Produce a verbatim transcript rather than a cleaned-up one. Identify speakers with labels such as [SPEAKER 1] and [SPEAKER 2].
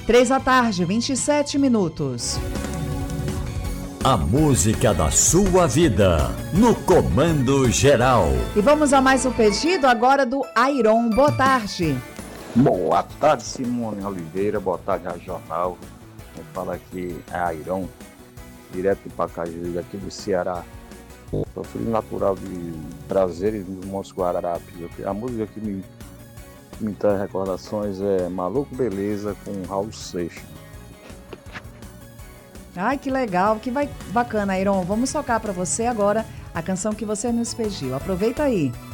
[SPEAKER 1] Três da tarde, vinte e sete minutos.
[SPEAKER 2] A música da sua vida, no Comando Geral.
[SPEAKER 1] E vamos a mais um pedido agora do Airon. Boa tarde.
[SPEAKER 3] Boa tarde, Simone Oliveira. Boa tarde, Regional. Quem fala aqui é Airon, direto de Pacajus, aqui do Ceará. Sou filho natural de Prazeres, dos Montes Guararapes. A música que me, que me traz recordações é Maluco Beleza, com Raul Seixas.
[SPEAKER 1] Ai, que legal, que vai, bacana, Airon. Vamos tocar para você agora a canção que você nos pediu. Aproveita aí.